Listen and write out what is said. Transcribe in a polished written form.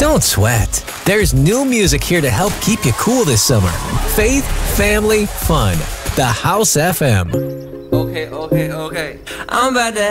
Don't sweat. There's new music here to help keep you cool this summer. Faith, family, fun. The House FM. Okay. I'm about to